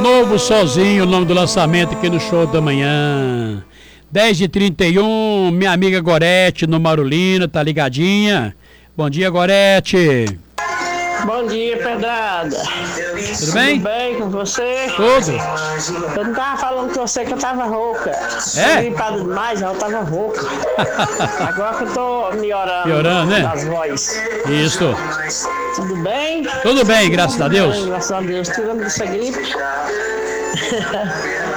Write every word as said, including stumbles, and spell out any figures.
Novo Sozinho, o nome do lançamento aqui no Show da Manhã. dez e trinta e um, minha amiga Gorete no Marulina, tá ligadinha? Bom dia, Gorete. Bom dia, Pedrada. Tudo bem? Tudo bem com você? Tudo. Eu não tava falando com você que eu tava rouca. É? Gripada demais, eu tava rouca. Agora que eu tô melhorando. Piorando, né? Das vozes. Isso. Tudo bem? Tudo bem, graças a Deus. Bem, graças a Deus. Tirando dessa gripe.